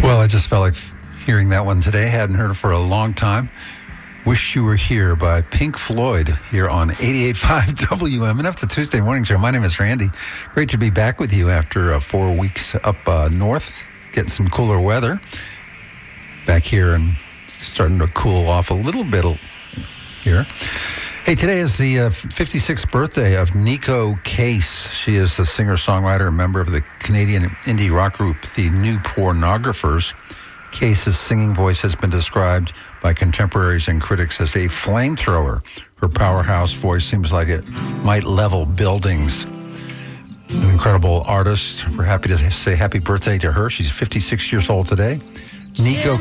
Well, I just felt like hearing that one today. Hadn't heard it for a long time. Wish You Were Here by Pink Floyd here on 88.5 WMNF, the Tuesday morning show. My name is Randy. Great to be back with you after 4 weeks up north, getting some cooler weather. Back here and starting to cool off a little bit here. Hey, today is the 56th birthday of Neko Case. She is the singer-songwriter and member of the Canadian indie rock group, the New Pornographers. Case's singing voice has been described by contemporaries and critics as a flamethrower. Her powerhouse voice seems like it might level buildings. An incredible artist. We're happy to say happy birthday to her. She's 56 years old today. Neko